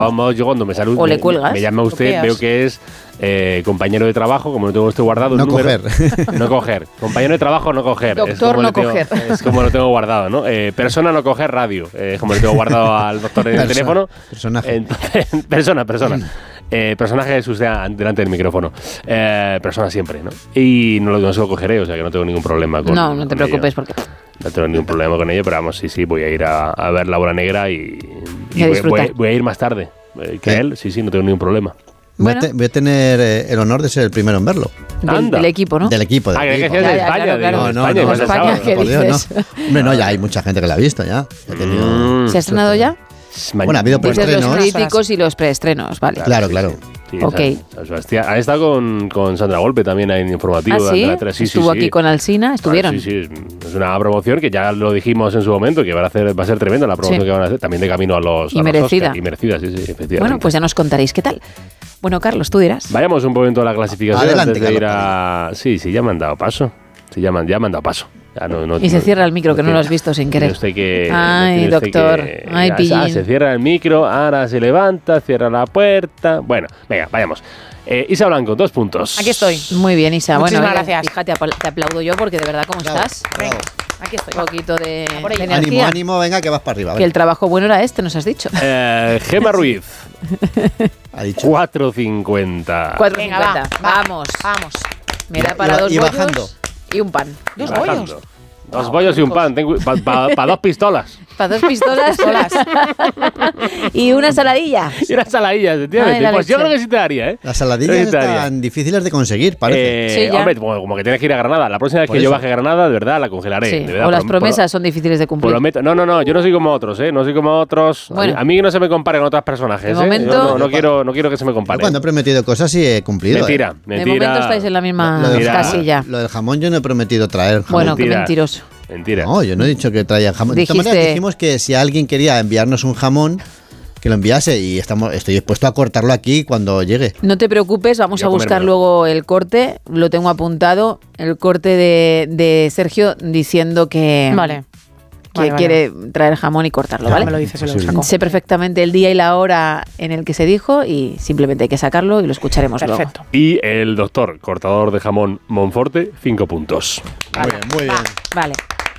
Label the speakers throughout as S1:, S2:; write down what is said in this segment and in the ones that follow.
S1: Vamos, yo cuando me saludo,
S2: o le cuelgas.
S1: me llama usted, veo que es compañero de trabajo, como lo tengo usted guardado.
S3: No
S1: número,
S3: coger.
S1: No coger. Compañero de trabajo, no coger.
S2: Doctor, no coger.
S1: Es como lo tengo guardado, ¿no? Persona, no coger, radio. Es como lo tengo guardado al doctor en el teléfono.
S3: Personaje.
S1: Entonces, persona. Personaje es usted delante del micrófono. Persona siempre, ¿no? Y no se lo cogeré, o sea que no tengo ningún problema con
S2: No te preocupes porque...
S1: No tengo ningún problema con ello, pero vamos, sí, voy a ir a ver La Bola Negra y voy a ir más tarde que él, sí, no tengo ningún problema.
S2: Bueno.
S3: Voy a tener el honor de ser el primero en verlo.
S2: Del equipo, ¿no?
S3: Del equipo.
S1: Que decías de España.
S2: Claro.
S3: No,
S2: España, ¿qué
S3: por Dios,
S2: dices?
S3: No. Hombre, no, ya hay mucha gente que la ha visto, ya.
S2: ¿Se ha estrenado ya?
S3: Bueno, ha habido
S2: Dices
S3: preestrenos.
S2: los críticos y los preestrenos, vale.
S3: Claro.
S2: Sí, ok.
S1: Han estado con Sandra Golpe también en informativo.
S2: ¿Ah, sí?
S1: Sí,
S2: estuvo aquí con Alsina, estuvieron.
S1: Sí, es una promoción que ya lo dijimos en su momento, que va a ser tremenda la promoción que van a hacer, también de camino a los
S2: merecida.
S1: Oscar, y merecida, sí, efectivamente.
S2: Bueno, pues ya nos contaréis qué tal. Bueno, Carlos, tú dirás.
S1: Vayamos un momento a la clasificación.
S3: Adelante,
S1: antes de ir
S3: Carlos.
S1: Sí, ya me han dado paso. Sí, ya me han dado paso.
S2: Y se cierra el micro, que no lo has visto sin querer. Ay, doctor. Ay, pillín.
S1: Se cierra el micro, ahora se levanta, cierra la puerta. Bueno, venga, vayamos. Isa Blanco, 2 puntos.
S4: Aquí estoy.
S2: Muy bien, Isa.
S4: Muchísimas gracias.
S2: Fíjate, te aplaudo yo porque de verdad, ¿cómo estás?
S3: Bravo.
S4: Aquí estoy.
S2: Un poquito de
S3: Ánimo,
S2: energía.
S3: ánimo, venga, que vas para arriba.
S2: Que el trabajo bueno era este, nos has dicho.
S1: Gema Ruiz,
S3: Ha dicho.
S1: 4.50.
S2: 4.50.
S4: Venga, va.
S2: Vamos.
S4: Mira,
S2: Me da para 2
S3: y
S2: bollos
S3: bajando.
S2: y un pan.
S4: dos
S1: Bajando.
S4: bollos.
S1: 2 bollos y un pan. Para 2 pistolas.
S2: Para 2 pistolas y una saladilla.
S1: Y una saladilla, efectivamente.
S2: Ay, la
S1: Pues yo
S2: leche.
S1: creo que sí te daría, ¿eh?
S3: Las saladillas
S1: Sí te daría.
S3: están difíciles de conseguir, parece.
S2: Sí, ya.
S1: Hombre, como que tienes que ir a Granada. La próxima vez
S3: Por
S1: que yo
S3: eso.
S1: baje a Granada, de verdad, la congelaré.
S2: Sí.
S1: De verdad,
S2: O las promesas son difíciles de cumplir.
S1: Prometo. No, yo no soy como otros, ¿eh? No soy como otros.
S2: Bueno.
S1: A mí que no se me compare con otros personajes,
S2: De
S1: ¿eh?
S2: momento-
S1: Yo no quiero que se me
S3: Yo
S1: compare.
S3: cuando he prometido cosas sí he cumplido.
S1: Mentira.
S2: De momento estáis en la misma casilla.
S3: Lo del jamón yo no he prometido traer jamón.
S2: Bueno, qué
S1: Mentiras.
S2: mentiroso.
S1: Mentira.
S3: No, yo no he dicho que traía jamón. De todas maneras,
S2: Dijiste-
S3: dijimos que si alguien quería enviarnos un jamón, que lo enviase y estoy dispuesto a cortarlo aquí cuando llegue.
S2: No te preocupes, vamos
S1: Voy a
S2: a buscar
S1: comérmelo.
S2: luego el corte. Lo tengo apuntado. El corte de Sergio diciendo que,
S4: Vale.
S2: que
S4: Vale.
S2: quiere traer jamón y cortarlo,
S4: Ya
S2: ¿vale?
S4: me lo dices, se lo
S3: Posible.
S4: saco.
S2: Sé perfectamente el día y la hora en el que se dijo y simplemente hay que sacarlo y lo escucharemos
S4: Perfecto.
S1: Y el doctor, cortador de jamón Monforte, 5 puntos.
S3: Muy bien, muy bien.
S2: luego. Vale.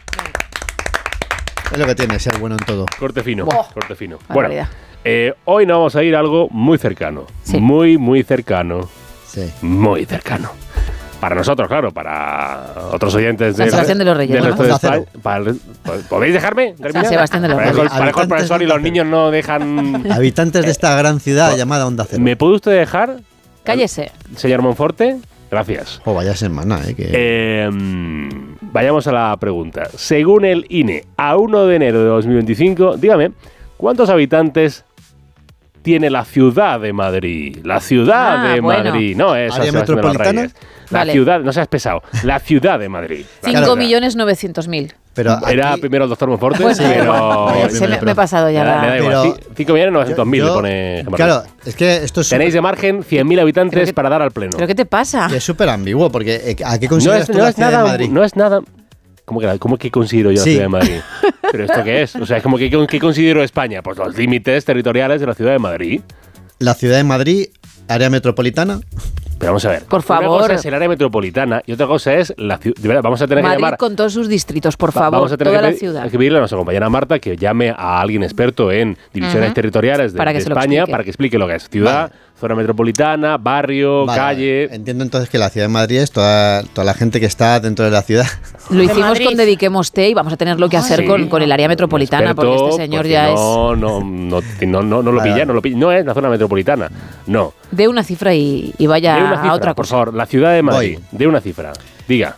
S3: Es lo que tiene ser bueno en todo.
S1: Corte fino.
S2: Buah.
S1: Corte fino.
S2: Barbaridad.
S1: Bueno, hoy nos vamos a ir a algo muy cercano.
S2: Sí.
S1: Muy cercano.
S3: Sí.
S1: Muy cercano. Para nosotros, claro, para otros oyentes
S2: San Sebastián de los Reyes,
S1: del
S2: ¿no?
S1: resto de
S3: Onda
S1: España.
S3: Cero.
S1: ¿Podéis dejarme terminar?
S2: San Sebastián de los
S1: Parejo-
S2: Reyes.
S1: parejo el
S3: Habitantes
S1: profesor
S3: de
S1: y los
S3: Onda
S1: niños no dejan...
S3: Habitantes de esta gran ciudad llamada Onda Cero.
S1: ¿Me puede usted dejar,
S2: Cállese.
S1: señor Monforte? Gracias.
S3: Oh, vaya semana, que...
S1: Vayamos a la pregunta. Según el INE, a 1 de enero de 2025, dígame, ¿cuántos habitantes tiene la ciudad de Madrid? La ciudad de
S2: bueno.
S1: Madrid, no es
S3: ¿Área
S1: San Sebastián de los
S3: metropolitana?
S1: Reyes. La
S2: Vale.
S1: ciudad, no seas pesado, la ciudad de Madrid.
S3: Claro.
S2: 5.900.000.
S3: Pero
S1: Era
S3: aquí-
S1: primero el doctor Monforte,
S2: Bueno,
S1: pero...
S3: Vaya,
S2: se
S3: primero,
S2: me he pasado ya.
S1: Le da igual.
S3: Pero-
S1: 5.900.000 le
S3: yo-
S1: pone...
S3: Claro, es que esto es
S1: Tenéis de margen 100.000 habitantes
S2: Pero que-
S1: para dar al pleno.
S2: ¿Pero qué te pasa?
S3: que es súper ambiguo, porque ¿a qué
S1: No
S3: consideras
S1: es,
S3: tú
S1: no
S3: la
S1: es
S3: ciudad de
S1: nada...
S3: Madrid?
S1: No es nada... ¿Cómo que considero yo la
S3: Sí.
S1: ciudad de Madrid? ¿Pero esto qué es? O sea, es como que ¿qué considero España? Pues los límites territoriales de la ciudad de Madrid.
S3: La ciudad de Madrid, área metropolitana.
S1: Pero vamos a ver.
S2: Por
S1: Una
S2: favor.
S1: cosa es el área metropolitana y otra cosa es la ciudad. De verdad, vamos a tener que
S2: Madrid
S1: llamar...
S2: con todos sus distritos, por favor,
S1: Vamos a tener
S2: toda
S1: que
S2: la ciudad.
S1: hay que pedirle a nuestra compañera Marta que llame a alguien experto en divisiones territoriales de,
S2: Para que
S1: de
S2: se lo
S1: España
S2: explique.
S1: para que explique lo que es ciudad,
S3: Vale.
S1: zona metropolitana, barrio,
S3: Vale,
S1: calle.
S3: Entiendo entonces que la ciudad de Madrid es toda la gente que está dentro de la ciudad.
S2: Lo hicimos
S4: Madrid.
S2: con Dediquemos Té y vamos a tenerlo que hacer
S1: Sí.
S2: con el área metropolitana,
S1: Experto,
S2: porque este señor
S1: porque
S2: ya es...
S1: no lo
S3: Vale.
S1: pilla, no es la zona metropolitana. No.
S2: De una cifra y vaya
S1: De una cifra,
S2: a otra
S1: por
S2: cosa.
S1: favor, la ciudad de Madrid.
S3: Voy.
S1: De una cifra. Diga.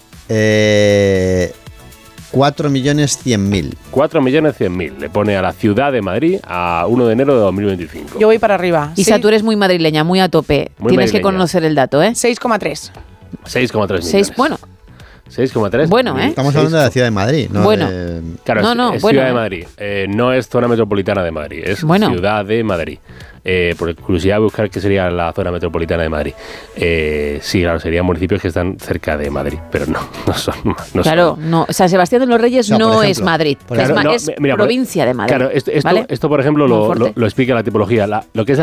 S3: 4.100.000.
S1: 4.100.000 le pone a la ciudad de Madrid a 1 de enero de 2025.
S4: Yo voy para arriba.
S2: Isa, tú eres muy madrileña, muy a tope.
S1: Muy
S2: Tienes que
S1: madrileña.
S2: conocer el dato, ¿eh?
S4: 6,3.
S1: 6,3 millones.
S2: 6, bueno,
S1: 6,3.
S2: Bueno, ¿eh?
S3: Estamos hablando de la ciudad de Madrid, ¿no?
S2: Bueno.
S1: Claro,
S2: No,
S1: es
S2: bueno,
S1: Ciudad de Madrid. No es zona metropolitana de Madrid, es
S2: Bueno.
S1: Ciudad de Madrid. Por curiosidad, buscar qué sería la zona metropolitana de Madrid. Sí, claro, serían municipios que están cerca de Madrid, pero no son.
S2: Claro, no. San Sebastián de los Reyes
S3: No, por
S2: no
S3: ejemplo,
S2: es Madrid,
S3: por
S2: es,
S1: ejemplo,
S2: es
S1: mira,
S2: provincia de Madrid.
S1: Claro, esto
S2: ¿vale?
S1: por ejemplo,
S2: Monforte.
S1: lo explica la tipología. Lo que es